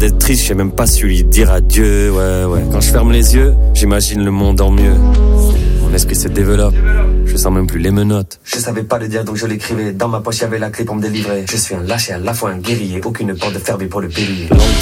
d'être triste, je sais même pas su lui dire adieu. Ouais. Quand je ferme les yeux, j'imagine le monde en mieux. Mon esprit se développe, je sens même plus les menottes. Je savais pas le dire donc je l'écrivais. Dans ma poche y'avait la clé pour me délivrer. Je suis un lâche et à la fois un guerrier. Aucune porte fermée pour le pilier. Long